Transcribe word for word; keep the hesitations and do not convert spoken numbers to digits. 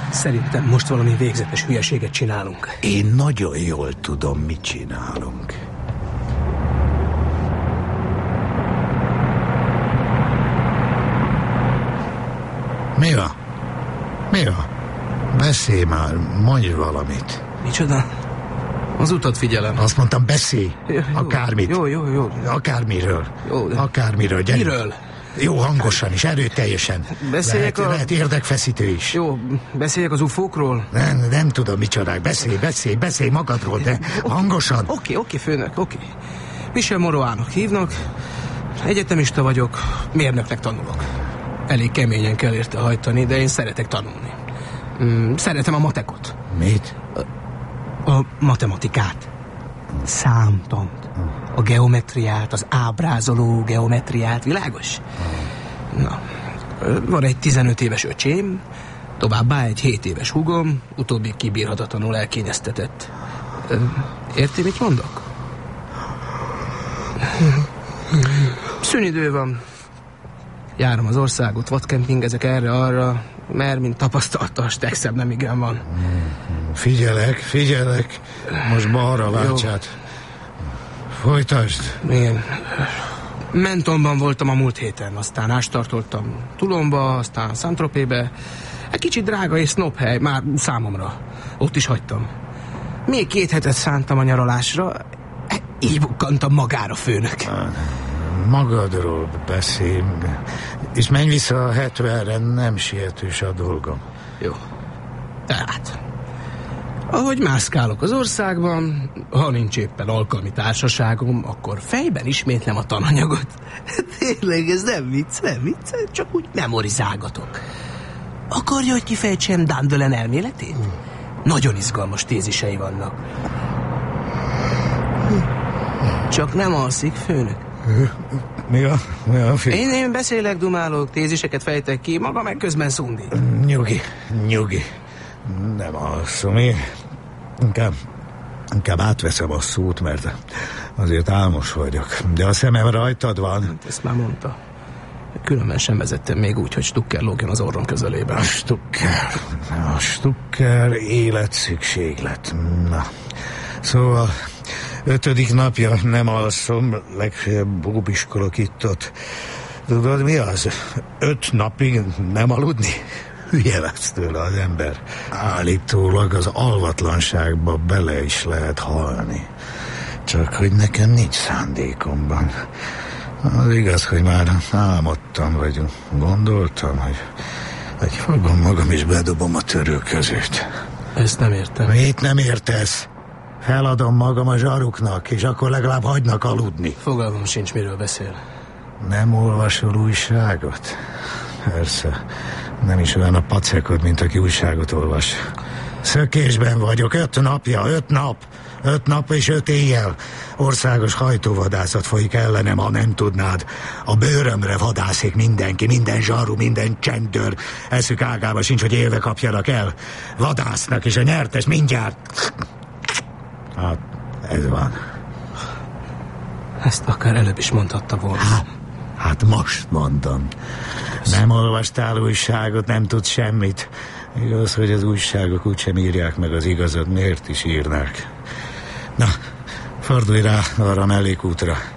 Szerintem most valami végzetes hülyeséget csinálunk. Én nagyon jól tudom, mit csinálunk. Mi van? Mi van? Beszélj már, mondj valamit. Micsoda? Az utat figyelem. Azt mondtam, beszélj. Jó, Akármit. Jó, jó, jó. Akármiről. Jó, de... Akármiről. Gyere. Miről? Jó, hangosan is, erőteljesen. Beszéljek lehet, a... lehet érdekfeszítő is. Jó, beszéljek az ufókról? Nem, nem tudom, micsodák. Beszélj, beszélj, beszélj magadról, de hangosan. Oké, okay, oké, okay, főnök, oké. Okay. Michel Moroának hívnak. Egyetemista vagyok, mérnöknek tanulok. Elég keményen kell érte hajtani, de én szeretek tanulni. Mm, szeretem a matekot. Mit? A, a matematikát. Számtant. A geometriát, az ábrázoló geometriát, világos? Na, van egy tizenöt éves öcsém, továbbá egy hét éves húgom, utóbbi kibírhatatlanul elkényeztetett. Érti, mit mondok? Szünidő van. Járom az országot, vadkempingezek erre-arra, mert mint tapasztaltas, tegszebb nem igen van. Figyelek, figyelek. Most balra váltsát. Folytasd. Igen. Mentonban voltam a múlt héten, aztán ástartoltam Toulonba, aztán Saint-Tropébe. Egy kicsit drága és snob hely, már számomra. Ott is hagytam. Még két hetet szántam a nyaralásra, így bukkantam magára, főnök. Magadról beszélj. És menj vissza a hetvenre, nem sietős a dolgom. Jó. Tehát, ahogy mászkálok az országban, ha nincs éppen alkalmi társaságom, akkor fejben ismétlem a tananyagot. Tényleg, ez nem vicc, nem vicc, csak úgy memorizálgatok. Akarja, hogy kifejtsem Dandelen elméletét? Nagyon izgalmas tézisei vannak. Csak nem alszik, főnök. Mi a, mi a fi... Én, én beszélek, dumálok, téziseket fejtek ki, maga meg közben szundi. Nyugi, nyugi. Nem alszom, én inkább, inkább átveszem a szót, mert azért álmos vagyok. De a szemem rajtad van. Ezt már mondta. Különben sem vezettem még úgy, hogy Stucker lógjon az orrom közelében. A Stucker, a Stucker életszükséglet. Na, szóval... Ötödik napja nem alszom, legfeljebb bóbiskolok itt-ott. Tudod, mi az? Öt napig nem aludni? Hülye lesz tőle az ember. Állítólag az alvatlanságba bele is lehet halni. Csak hogy nekem nincs szándékomban. Az igaz, hogy már álmodtam, vagy gondoltam, hogy, hogy fogom magam és bedobom a törőközőt. Ezt nem értem. Mit nem értesz? Feladom magam a zsaruknak, és akkor legalább hagynak aludni. Fogalmam sincs, miről beszél. Nem olvasol újságot? Persze, nem is olyan a pacekod, mint aki újságot olvas. Szökésben vagyok, öt napja, öt nap. Öt nap és öt éjjel. Országos hajtóvadászat folyik ellenem, ha nem tudnád. A bőrömre vadászik mindenki, minden zsaru, minden csendőr. Eszük ágába sincs, hogy élve kapjanak el. Vadásznak, és a nyertes mindjárt... Hát, ez van. Ezt akár előbb is mondhatta volna. Hát, hát most mondom. Nem olvastál újságot, nem tudsz semmit. Igaz, hogy az újságok úgysem írják meg az igazat, miért is írnák. Na, fordulj rá arra a mellékútra.